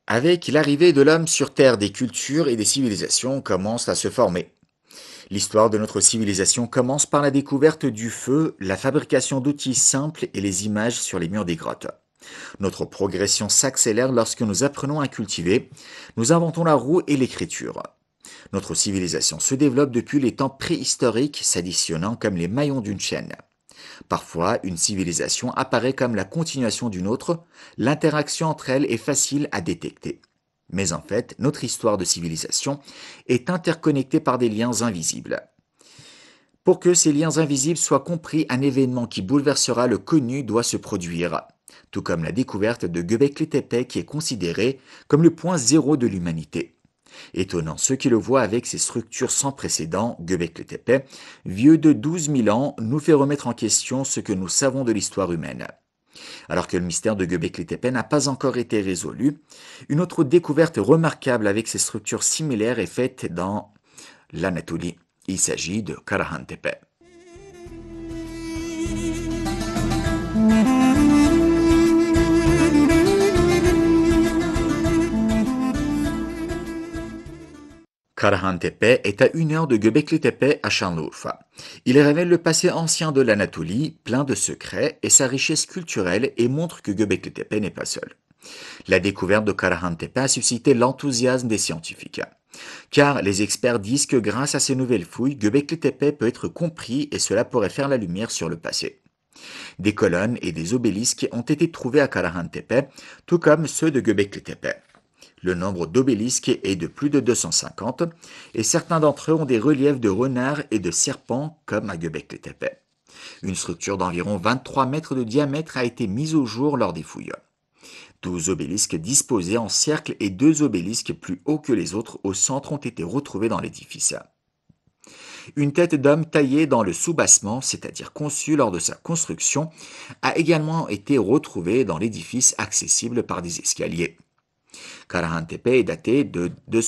Avec l'arrivée de l'homme sur Terre, des cultures et des civilisations commencent à se former. L'histoire de notre civilisation commence par la découverte du feu, la fabrication d'outils simples et les images sur les murs des grottes. Notre progression s'accélère lorsque nous apprenons à cultiver, nous inventons la roue et l'écriture. Notre civilisation se développe depuis les temps préhistoriques, s'additionnant comme les maillons d'une chaîne. Parfois, une civilisation apparaît comme la continuation d'une autre, l'interaction entre elles est facile à détecter. Mais en fait, notre histoire de civilisation est interconnectée par des liens invisibles. Pour que ces liens invisibles soient compris, un événement qui bouleversera le connu doit se produire, tout comme la découverte de Göbekli Tepe qui est considérée comme le point zéro de l'humanité. Étonnant, ceux qui le voient avec ses structures sans précédent, Göbekli Tepe, vieux de 12 000 ans, nous fait remettre en question ce que nous savons de l'histoire humaine. Alors que le mystère de Göbekli Tepe n'a pas encore été résolu, une autre découverte remarquable avec ces structures similaires est faite dans l'Anatolie. Il s'agit de Karahan Tepe. Karahan Tepe est à 1 heure de Göbekli Tepe à Şanlıurfa. Il révèle le passé ancien de l'Anatolie, plein de secrets, et sa richesse culturelle et montre que Göbekli Tepe n'est pas seul. La découverte de Karahan Tepe a suscité l'enthousiasme des scientifiques. Car les experts disent que grâce à ces nouvelles fouilles, Göbekli Tepe peut être compris et cela pourrait faire la lumière sur le passé. Des colonnes et des obélisques ont été trouvés à Karahan Tepe, tout comme ceux de Göbekli Tepe. Le nombre d'obélisques est de plus de 250 et certains d'entre eux ont des reliefs de renards et de serpents comme à Göbekli Tepe. Une structure d'environ 23 mètres de diamètre a été mise au jour lors des fouilles. 12 obélisques disposés en cercle et 2 obélisques plus hauts que les autres au centre ont été retrouvés dans l'édifice. Une tête d'homme taillée dans le soubassement, c'est-à-dire conçue lors de sa construction, a également été retrouvée dans l'édifice accessible par des escaliers. Karahan Tepe est daté de